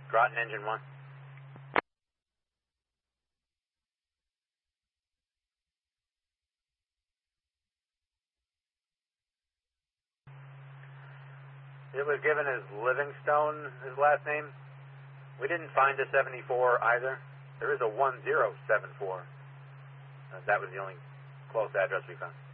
Groton Engine 1. It was given as Livingstone, his last name. We didn't find a 74 either. There is a 1074. That was the only close address we found.